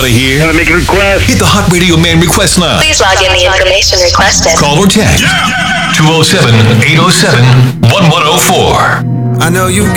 want to hear? Gotta make a request. Hit the Hot Radio Man request line. Please log in the information requested. Call or text 207-807-1104. I know you